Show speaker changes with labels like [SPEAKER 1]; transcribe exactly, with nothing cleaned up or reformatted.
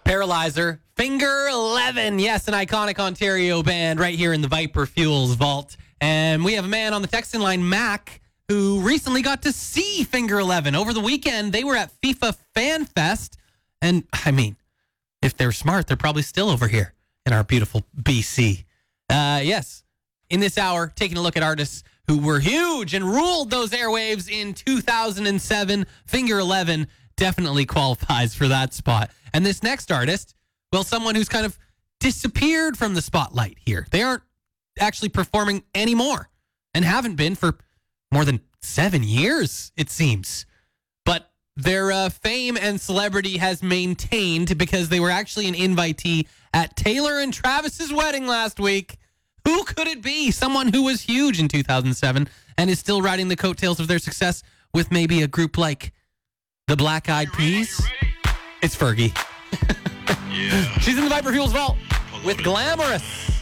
[SPEAKER 1] Paralyzer, Finger eleven. Yes, an iconic Ontario band right here in the Viper Fuels vault. And we have a man on the texting line, Mac, who recently got to see Finger eleven. Over the weekend, they were at FIFA Fan Fest. And, I mean, if they're smart, they're probably still over here in our beautiful B C. Uh, yes, in this hour, taking a look at artists who were huge and ruled those airwaves in two thousand seven. Finger eleven definitely qualifies for that spot. And this next artist, well, someone who's kind of disappeared from the spotlight here. They aren't actually performing anymore and haven't been for more than seven years, it seems. But their uh, fame and celebrity has maintained because they were actually an invitee at Taylor and Travis's wedding last week. Who could it be? Someone who was huge in two thousand seven and is still riding the coattails of their success with maybe a group like the Black Eyed Peas. It's Fergie.
[SPEAKER 2] Yeah.
[SPEAKER 1] She's in the Viper Fuels vault with Glamorous.